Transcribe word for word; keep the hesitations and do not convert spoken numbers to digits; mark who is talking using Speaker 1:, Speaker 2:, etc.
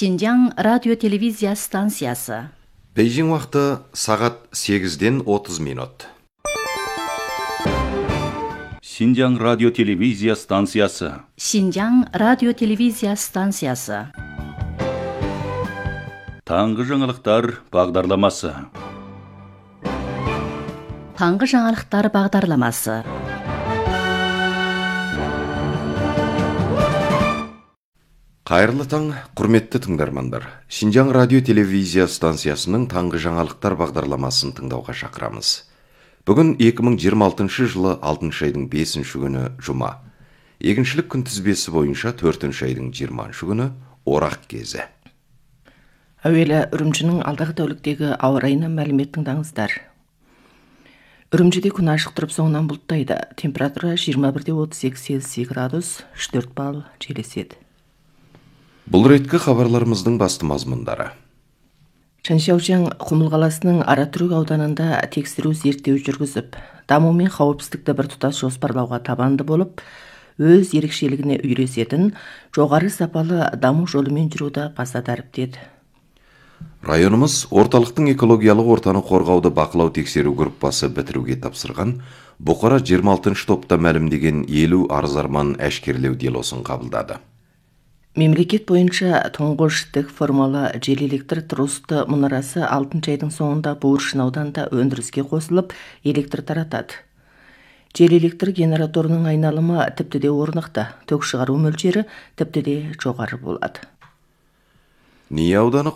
Speaker 1: Шинжаң радио-телевизия станциясы.
Speaker 2: Бейжің уақыты сағат сегізден отыз минут.
Speaker 3: Шинжаң радио-телевизия станциясы.
Speaker 1: Шинжаң радио-телевизия станциясы.
Speaker 3: Таңғы жаңалықтар бағдарламасы.
Speaker 1: Таңғы жаңалықтар бағдарламасы.
Speaker 2: Қайырлы таң, құрметті тыңдармандар. Шинжаң радио-телевизия станциясының таңғы жаңалықтар бағдарламасын тыңдауға шақырамыз. Бүгін екі мың жиырма алтыншы жылы алтыншы айдың бесінші күні жұма. Егіншілік күнтізбесі бойынша төртінші айдың жиырмасыншы күні орақ кезі.
Speaker 4: Әуелі Үрімжінің алдағы тәуліктегі ауа райынан мәлімет тыңдаңыздар. Үрімжіде күн ашық тұрып соңынан бұлттайды. Температура жиырма бір де отыз екі Цельсий градус, үш төрт балл жел еседі.
Speaker 2: Бұл реткі хабарларымыздың басты мазмұндары.
Speaker 4: Шаншаужаң Құмыл қаласының Аратүрік ауданында тексеру зерттеу жүргізіп, даму мен қауіпсіздікті бір тұтас жоспарлауға табанды болып, өз ерекшелігіне үйресетін жоғары сапалы даму жолымен жүруді баса дәріптеді.
Speaker 2: Районымыз орталықтың экологиялық ортаны қорғауды бақылау тексеру группасы бітіруге тапсырған, бұқара жиырма алтыншы топта мәлімдеген елу арыз-арман әшкерлеу делосын қабылдады.
Speaker 4: Мемлекет бойынша тұңғыш тік формалы жел электр трусты мұнарасы алтыншы айдың соңында Буыршын ауданында өндіріске қосылып, электр таратады. Жел электр генераторының айналымы тіпті де орнықты, ток шығару мөлшері тіпті де жоғары болады.
Speaker 2: Ния ауданы